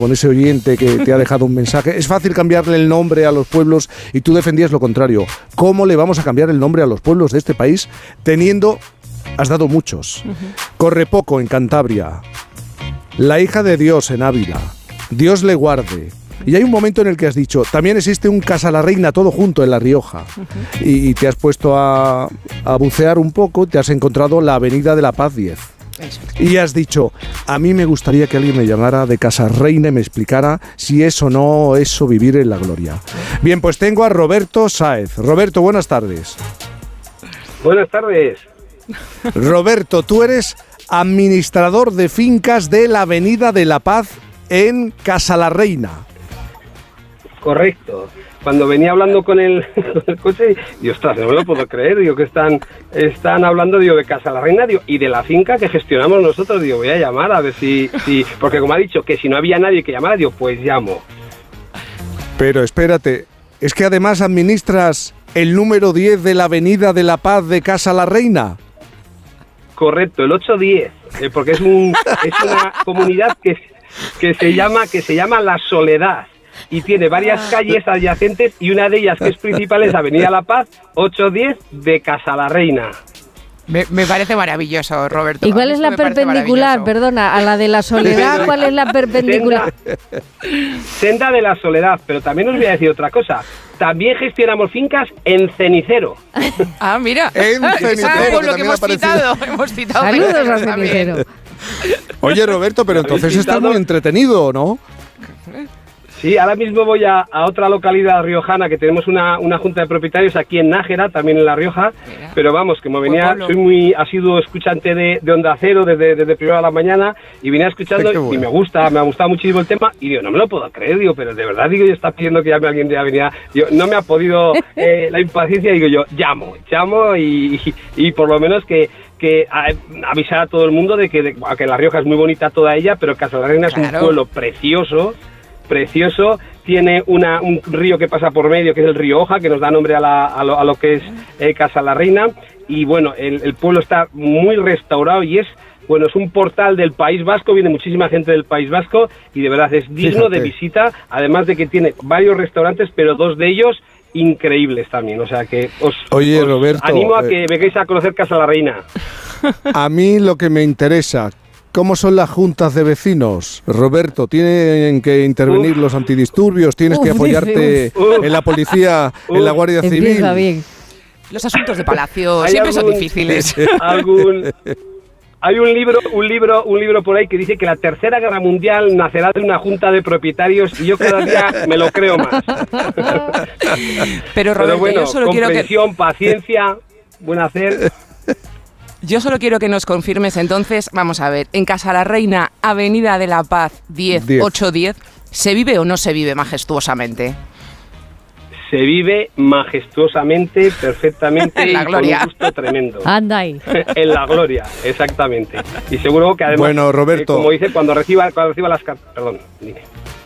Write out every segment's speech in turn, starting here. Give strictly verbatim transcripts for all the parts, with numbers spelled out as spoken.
con ese oyente que te ha dejado un mensaje. Es fácil cambiarle el nombre a los pueblos y tú defendías lo contrario. ¿Cómo le vamos a cambiar el nombre a los pueblos de este país teniendo, has dado muchos, uh-huh. Correpoco en Cantabria, La Hija de Dios en Ávila, Dios le guarde? Y hay un momento en el que has dicho, también existe un Casa la Reina todo junto en La Rioja. Uh-huh. Y, y te has puesto a, a bucear un poco, te has encontrado la Avenida de la Paz diez. Y has dicho, a mí me gustaría que alguien me llamara de Casa Reina y me explicara si es o no eso vivir en la gloria. Bien, pues tengo a Roberto Sáez. Roberto, buenas tardes. Buenas tardes. Roberto, tú eres administrador de fincas de la Avenida de la Paz en Casa la Reina. Correcto. Cuando venía hablando con el, con el coche, digo, ostras, no me lo puedo creer, digo, que están, están hablando, digo, de Casa la Reina, digo, y de la finca que gestionamos nosotros, digo, voy a llamar a ver si, si, porque como ha dicho que si no había nadie que llamara, digo, pues llamo. Pero espérate, es que además administras el número diez de la Avenida de la Paz de Casa la Reina. Correcto, el ocho diez, eh, porque es, un, es una comunidad que, que, se llama, que se llama La Soledad. Y tiene varias calles adyacentes y una de ellas que es principal es Avenida La Paz, ocho diez de Casa la Reina. Me, me parece maravilloso, Roberto. ¿Y cuál es la perpendicular, perdona, a la de La Soledad? ¿Cuál es la perpendicular? Senda, Senda de la Soledad, pero también os voy a decir otra cosa. También gestionamos fincas en Cenicero. Ah, mira. En Cenicero, por lo que hemos citado. Hemos citado. Saludos a Cenicero. Oye, Roberto, pero entonces estás muy entretenido, ¿no? Sí, ahora mismo voy a, a otra localidad riojana que tenemos una, una junta de propietarios aquí en Nájera, también en La Rioja. Mira. Pero vamos, como venía, soy muy asiduo escuchante de, de Onda Cero desde, desde primera a la mañana y venía escuchando bueno. Y me gusta, me ha gustado muchísimo el tema y digo, no me lo puedo creer, digo, pero de verdad, digo, yo está pidiendo que llame a alguien de Avenida, digo, no me ha podido eh, la impaciencia, digo yo, llamo, llamo y, y, y por lo menos que que a, avisar a todo el mundo de que, de, que La Rioja es muy bonita toda ella, pero Casa la Reina claro. Es un pueblo precioso, precioso, tiene una, un río que pasa por medio, que es el río Oja, que nos da nombre a, la, a, lo, a lo que es eh, Casa la Reina, y bueno, el, el pueblo está muy restaurado y es, bueno, es un portal del País Vasco, viene muchísima gente del País Vasco, y de verdad es digno Fíjate. de visita, además de que tiene varios restaurantes, pero dos de ellos increíbles también, o sea que os, Oye, os Roberto, animo a que eh, vengáis a conocer Casa la Reina. A mí lo que me interesa, ¿cómo son las juntas de vecinos? Roberto, ¿tienen que intervenir uf. los antidisturbios? ¿Tienes uf, que apoyarte uf. en la policía, uf. en la Guardia Civil? Bien. Los asuntos de palacio siempre algún, son difíciles. Algún, hay un libro, un libro, un libro por ahí que dice que la Tercera Guerra Mundial nacerá de una junta de propietarios y yo cada día me lo creo más. Pero, Roberto, Pero bueno, yo solo comprensión, quiero que... paciencia, buen hacer. Yo solo quiero que nos confirmes entonces, vamos a ver, en Casa la Reina, Avenida de la Paz diez, ocho diez, ¿se vive o no se vive majestuosamente? Se vive majestuosamente, perfectamente en la y gloria. Con un gusto tremendo. Anda ahí. En la gloria, exactamente. Y seguro que además, bueno, Roberto, eh, como dice, cuando reciba, cuando reciba las cartas... Perdón, dime.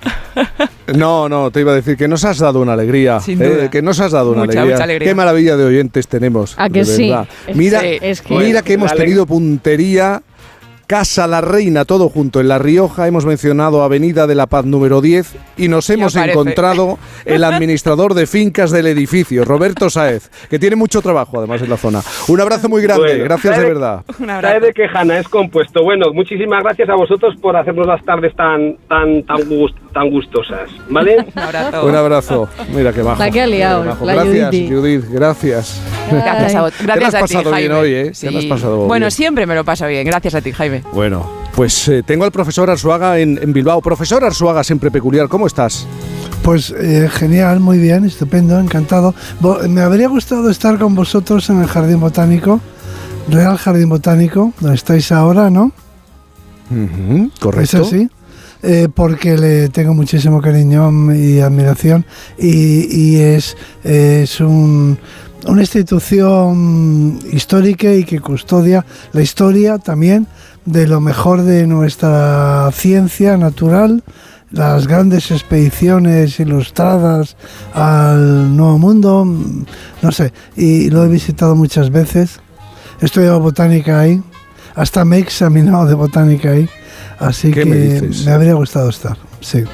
No, no, te iba a decir que nos has dado una alegría, eh, que nos has dado una mucha, alegría. Mucha alegría. Qué maravilla de oyentes tenemos. ¿A que de sí? verdad. Mira, sí, es que, mira que hemos tenido puntería. Casa la Reina, todo junto en La Rioja, hemos mencionado Avenida de la Paz número diez y nos hemos encontrado el administrador de fincas del edificio, Roberto Sáez, que tiene mucho trabajo además en la zona. Un abrazo muy grande, bueno, gracias de, de verdad. ¿Sabes de qué, Hanna? Es compuesto. Bueno, muchísimas gracias a vosotros por hacernos las tardes tan tan tan, gust, tan gustosas, ¿vale? Un abrazo. Un abrazo. Mira qué bajo. La que ha liado, la Gracias, Judith. Judith, gracias. Gracias a, gracias Te lo has a pasado ti, Jaime. bien hoy, ¿eh? Sí. Te lo has pasado bueno, bien. siempre me lo paso bien. Gracias a ti, Jaime. Bueno, pues eh, tengo al profesor Arzuaga en, en Bilbao. Profesor Arzuaga, siempre peculiar, ¿cómo estás? Pues eh, genial, muy bien, estupendo, encantado. Bo- me habría gustado estar con vosotros en el Jardín Botánico, Real Jardín Botánico, donde estáis ahora, ¿no? Uh-huh, correcto. ¿Es así? Eh, porque le tengo muchísimo cariño y admiración y, y es, eh, es un, una institución histórica y que custodia la historia también de lo mejor de nuestra ciencia natural, las grandes expediciones ilustradas al Nuevo Mundo, no sé, y lo he visitado muchas veces, he estudiado botánica ahí, hasta me he examinado de botánica ahí, así que me, me habría gustado estar. Sí.